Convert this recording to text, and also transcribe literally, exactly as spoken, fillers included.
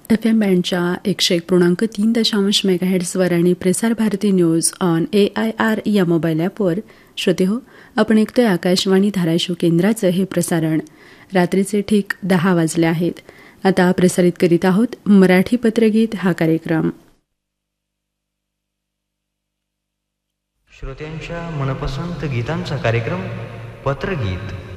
F M बँडच्या एकशे एक पूर्णांक तीन दशांश मेगाहेड्सवर आणि Prasar Bharati news on A I R या मोबाईल ॲपवर श्रोते हो, आपण ऐकतोय आकाशवाणी धाराशिव केंद्राचं हे प्रसारण. रात्रीचे ठीक दहा वाजले आहेत. आता प्रसारित करीत आहोत मराठी पत्रगीत हा कार्यक्रम. श्रोत्यांच्या मनपसंत गीतांचा कार्यक्रम पत्रगीत.